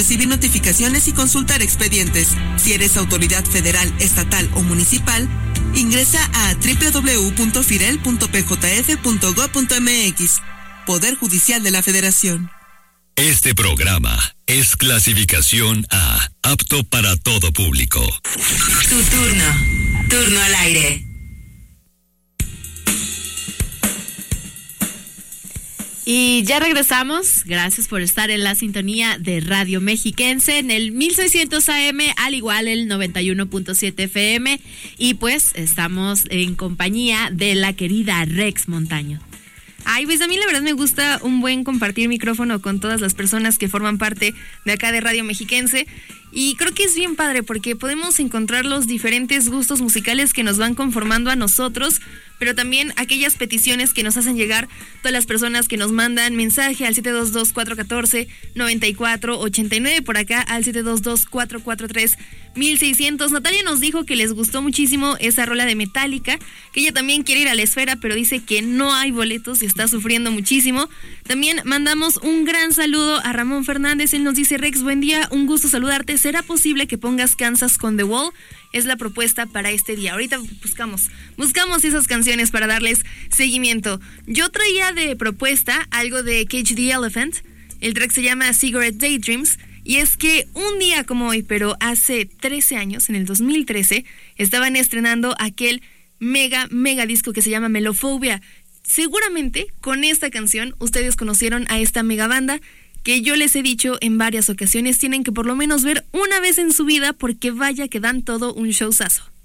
recibir notificaciones y consultar expedientes. Si eres autoridad federal, estatal o municipal, ingresa a www.firel.pjf.gov.mx. Poder Judicial de la Federación. Este programa es clasificación A, apto para todo público. Tu turno. Turno al aire. Y ya regresamos. Gracias por estar en la sintonía de Radio Mexiquense en el 1600 AM, al igual el 91.7 FM. Y pues estamos en compañía de la querida Rex Montaño. Ay, pues a mí la verdad me gusta un buen compartir micrófono con todas las personas que forman parte de acá de Radio Mexiquense. Y creo que es bien padre porque podemos encontrar los diferentes gustos musicales que nos van conformando a nosotros, pero también aquellas peticiones que nos hacen llegar todas las personas que nos mandan mensaje al 722-414-9489, por acá al 722-443-1600. Natalia nos dijo que les gustó muchísimo esa rola de Metallica, que ella también quiere ir a la Esfera, pero dice que no hay boletos y está sufriendo muchísimo. También mandamos un gran saludo a Ramón Fernández. Él nos dice: Rex, buen día, un gusto saludarte. ¿Será posible que pongas Kansas con The Wall? Es la propuesta para este día. Ahorita buscamos esas canciones para darles seguimiento. Yo traía de propuesta algo de Cage the Elephant. El track se llama Cigarette Daydreams. Y es que un día como hoy, pero hace 13 años, en el 2013, estaban estrenando aquel mega disco que se llama Melophobia. Seguramente con esta canción ustedes conocieron a esta mega banda que yo les he dicho en varias ocasiones tienen que por lo menos ver una vez en su vida, porque vaya que dan todo un showzazo.